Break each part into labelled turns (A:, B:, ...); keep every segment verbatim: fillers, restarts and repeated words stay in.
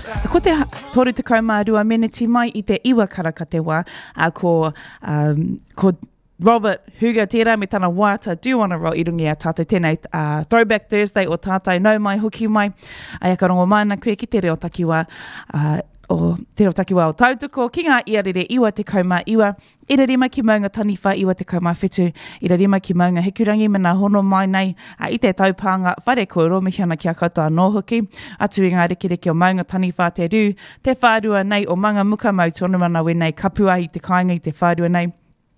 A: Ko te toru te kaumārua meneti mai I te iwa karaka te wā, uh, ko, um, ko Robert Hugo tērā me tana wāta, do you want to roll I rungi a tātou tēnei uh, Throwback Thursday o tātai nau mai hoki mai, ai aka rongo mana koe ki te reo takiwa, uh, o te reo takiwa o tautuko, ki ngā iarere iwa te kaumā iwa, ira rima ki maunga taniwha iwa te kaumā whetu, ira rima ki maunga hekurangi mana hono mai nei, uh, I te taupanga whare koe romihi ana ki a koutou anō hoki, atu I ngā rekereke o maunga taniwha te rū, te whārua nei o manga muka mau tonu mana wenei kapua I te kāinga I te whārua nei,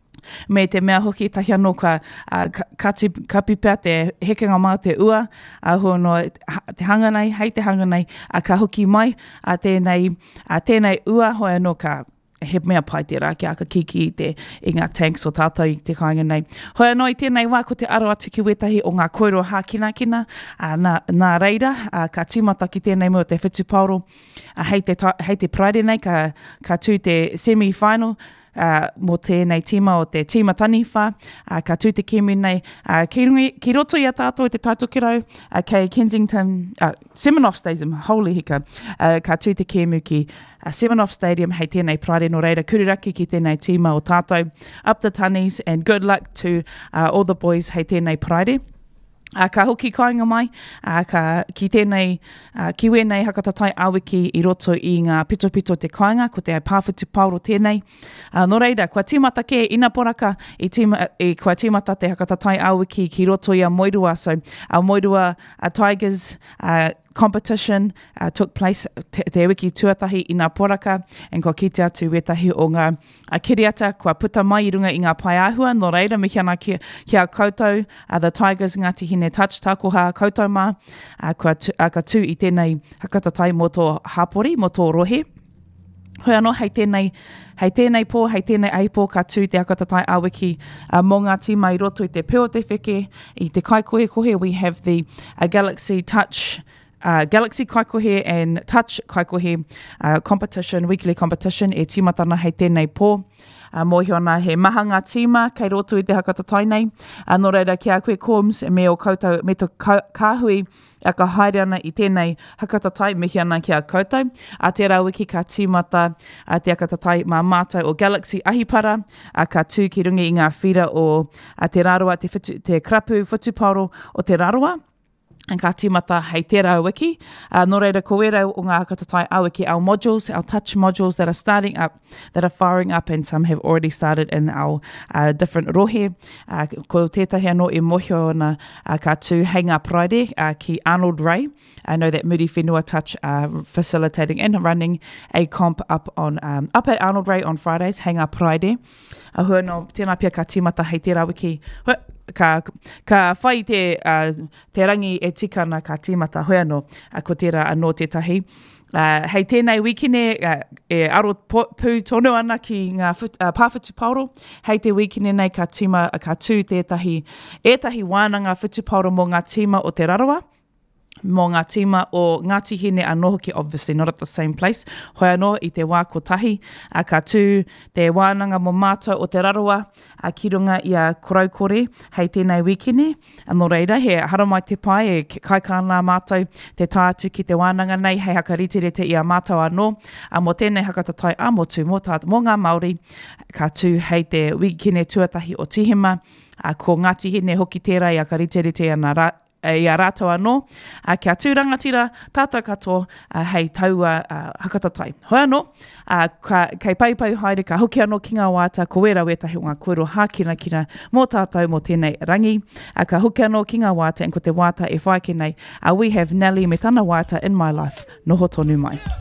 A: me te mea hoki tahi anō ka, uh, ka, ka pipea te hekenga mā te ua, uh, hono te hanganai, hei te hanganai, uh, ka hoki mai, uh, tēnei, uh, tēnei ua hoi anō ka he mea pai te rā ki aka kiki I te I ngā tanks o tātou I te kāinga nei. Hoi anō I tēnei wā ko te aro atu ki wetahi o ngā koiro hākinakina, uh, nā, nā reira, uh, ka tīmata ki tēnei mo te whitupauro, uh, hei, te, hei te Friday nei, ka, ka tū te semi-final, Uh, mo tēnei tima o te tima taniwha, uh, ka tū te kemi nei, uh, ki, rungi, ki roto I a tātou te taitokero, uh, kei Kensington, uh, Seminoff Stadium, holy hika, uh, ka tū te kemu ki uh, Seminoff Stadium, hei tēnei Pride no reira, kuriraki ki tēnei tima o tātou, up the tunnies, and good luck to uh, all the boys, hei tēnei Pride. Uh, ka hoki kāinga mai, uh, ka, ki tēnei, uh, ki wēnei hakatatai awiki I roto I ngā pito pito te kāinga, ko te pāwhitu pauro tēnei. Uh, no reira, kua tīmata ke ina poraka, I, tīma, I kua tīmata te hakatatai awiki ki roto I a Moirua. So, our Moirua uh, Tigers uh, competition uh, took place te, te wiki tuatahi I ngā poraka, and ko kite atu wetahi o ngā uh, kiriata, kua puta mai I runga I ngā pai āhua, no reira, mihi ana ki, ki a koutou, uh, the Tigers, Ngāti Hine touch tākoha koutou mā, uh, kua tu, uh, ka tū I tēnei hakatatai mo tō hapori, mo tō rohe. Hoi anō, hei tēnei, hei tēnei pō, hei tēnei aipō ka tū te hakatatai awiki uh, mō ngā tīma I roto I te peo te wheke, I te kaikohe kohe, we have the uh, Galaxy Touch Uh, Galaxy Kaikohe and Touch Kaikohe uh, competition, weekly competition, e timatana hei tēnei pō. Uh, mōhi ona he mahanga tīma, kei roto I te hakatatai nei. Uh, no reira ki a koe Corms, me o koutou, me to ka, kāhui, a ka haere ana I tēnei hakatatai, mihi ana ki a koutou. A te rawiki ka tīmata, a te hakatatai mā mātou o Galaxy Ahipara, a ka tū ki rungi I ngā whira o a te raroa, te, fitu, te krapu whutuparo o te raroa. And ka tīmata hei tērā wiki. Uh, no reira ko wera o ngā hakatatai awiki, our modules, our touch modules that are starting up, that are firing up, and some have already started in our uh, different rohe. Uh, ko tētahi anō E mohio ona uh, ka tū hei ngā Pride uh, ki Arnold Ray. I know that Muri Whenua Touch are facilitating and running a comp up on um, up at Arnold Ray on Fridays, hei ngā Pride. Uh, hua no, tēnā pia ka tīmata hei tērā wiki. Hua, Ka, ka whai te, uh, te rangi e tikana ka tīmata hoi anō, uh, ko tērā anō tētahi. Uh, hei tēnei wikine uh, e aro pū tonu ana ki ngā uh, pāwhitu pauro. Hei te wikine nei ka tīma, uh, ka tū tētahi, ētahi wānanga whitu pauro mō ngā tīma o te raroa. Mō ngā tīma o Ngāti Hine anō hoki, obviously not at the same place. Hoi anō I te wā kotahi, a ka tū te wānanga mō mātou o te raroa, a ki runga I a koraukore, hei tēnei wikine. Anō reira, he haramai te pai, e kai kāna mātou te tātu ki te wānanga nei, hei haka ritirete I a mātou anō, a mō tēnei hakatatai a mō tū mō tātu mō ngā Māori, ka tū hei te wikine tuatahi o Tihima, a ko Ngāti Hine hoki tērā I a ka ritirete ana rā, I a rātou anō, uh, kia tūrangatira tātou katoa uh, hei taua uh, hakatatai. Hoi anō, uh, ka, kei paipau haere ka hoki anō ki ngā wāta, ko wera wetahi o ngā kōrero hākina kina mō tātou mō tēnei rangi. Uh, ka hoki anō ki ngā wāta, and ko te wāta e whaike nei. Uh, we have Nelly me tana wāta in my life, noho tonu mai.